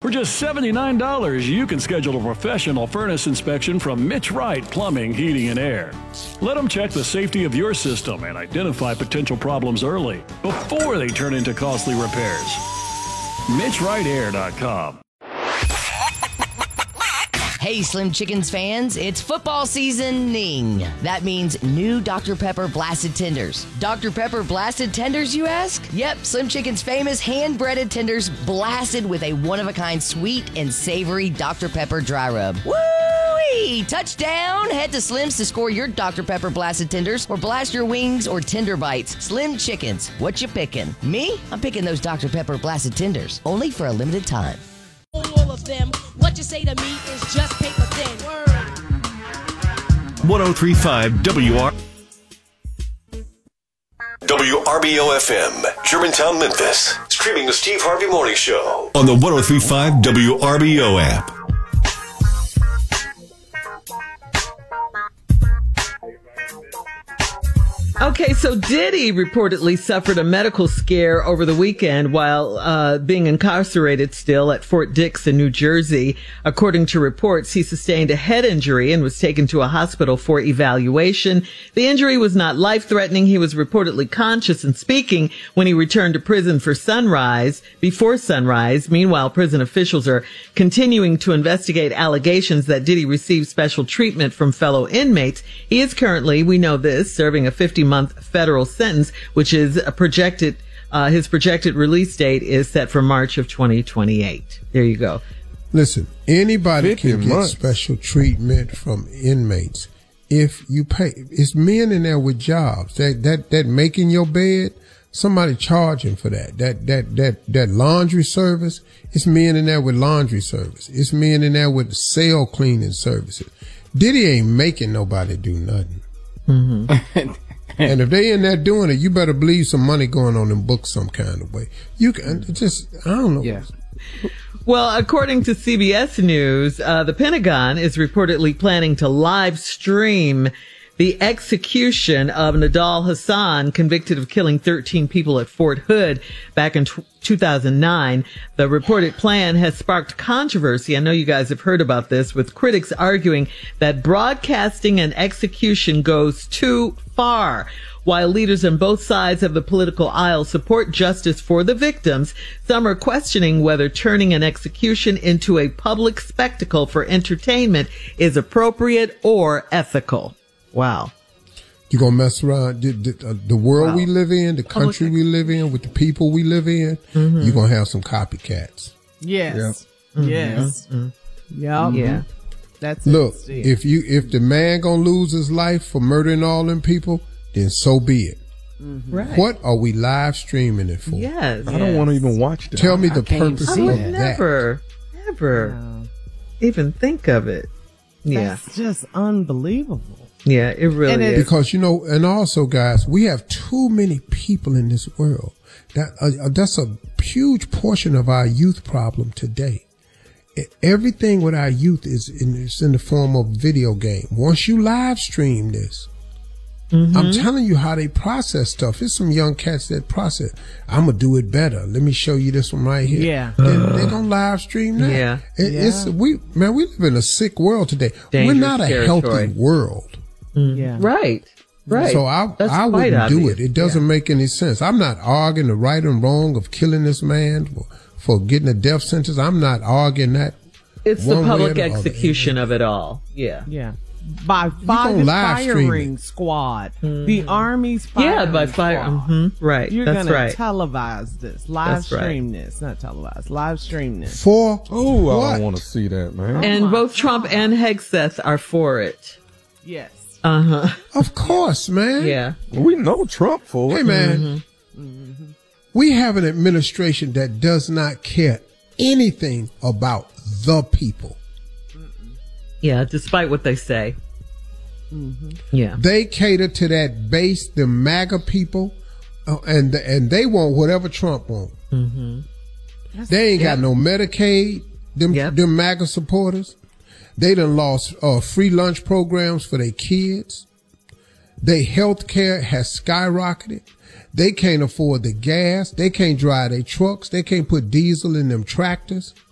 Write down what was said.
For just $79, you can schedule a professional furnace inspection from Mitch Wright Plumbing, Heating, and Air. Let them check the safety of your system and identify potential problems early before they turn into costly repairs. MitchWrightAir.com. Hey, Slim Chickens fans, it's football seasoning. That means new Dr. Pepper Blasted Tenders. Dr. Pepper Blasted Tenders, you ask? Yep, Slim Chicken's famous hand-breaded tenders blasted with a one-of-a-kind sweet and savory Dr. Pepper dry rub. Woo-wee! Touchdown! Head to Slim's to score your Dr. Pepper Blasted Tenders or blast your wings or tender bites. Slim Chickens, what you picking? Me? I'm picking those Dr. Pepper Blasted Tenders, only for a limited time. All of them, what you say to me is just paper thin. Word. 1035 WRBO FM, Germantown, Memphis. Streaming the Steve Harvey Morning Show on the 1035 WRBO app. Okay, so Diddy reportedly suffered a medical scare over the weekend while being incarcerated still at Fort Dix in New Jersey. According to reports, he sustained a head injury and was taken to a hospital for evaluation. The injury was not life-threatening. He was reportedly conscious and speaking when he returned to prison before sunrise. Meanwhile, prison officials are continuing to investigate allegations that Diddy received special treatment from fellow inmates. He is currently, we know this, serving a 50-month federal sentence, which is his projected release date is set for March of 2028. There you go. Listen, anybody can get special treatment from inmates if you pay. It's men in there with jobs that making your bed. Somebody charging for that laundry service. It's men in there with laundry service. It's men in there with cell cleaning services. Diddy ain't making nobody do nothing. Mm-hmm. And if they in there doing it, you better believe some money going on in books some kind of way. You can I don't know. Yeah. Well, according to CBS News, the Pentagon is reportedly planning to live stream the execution of Nidal Hasan, convicted of killing 13 people at Fort Hood back in 2009. The reported plan has sparked controversy. I know you guys have heard about this, with critics arguing that broadcasting an execution goes too far. While leaders on both sides of the political aisle support justice for the victims, some are questioning whether turning an execution into a public spectacle for entertainment is appropriate or ethical. Wow. You're going to mess around the world we live in, the country we live in, with the people we live in. Mm-hmm. You're going to have some copycats. Yes. Yep. Mm-hmm. Yes. Mm-hmm. Yep. Yeah. That's Look, if the man going to lose his life for murdering all them people, then so be it. Mm-hmm. Right. What are we live streaming it for? Yes. I don't want to even watch that. Tell me the purpose of that. Never even think of it. That's just unbelievable. Yeah, it really is. Because, and also, guys, we have too many people in this world. That's a huge portion of our youth problem today. Everything with our youth is in the form of video game. Once you live stream this, mm-hmm. I'm telling you how they process stuff. There's some young cats that process. I'm going to do it better. Let me show you this one right here. Yeah. They're going to live stream that. Yeah. We live in a sick world today. We're not a healthy world. Yeah. Right. So I wouldn't do it. It doesn't make any sense. I'm not arguing the right and wrong of killing this man for getting a death sentence. I'm not arguing that. It's the public execution of it all. Yeah. Yeah. By the firing squad, the Army's firing by fire. Mm-hmm. Right. You're going to televise this, live stream this, not televise, live stream this. For I don't want to see that, man. And both Trump and Hegseth are for it. Yes. Of course, man. Yeah. We know Trump for it. Hey, man. Mm-hmm. We have an administration that does not care anything about the people. Yeah, despite what they say. Mm-hmm. Yeah. They cater to that base, the MAGA people, and they want whatever Trump wants. Mm-hmm. They ain't got no Medicaid, them MAGA supporters. They done lost free lunch programs for their kids. Their health care has skyrocketed. They can't afford the gas. They can't drive their trucks. They can't put diesel in them tractors.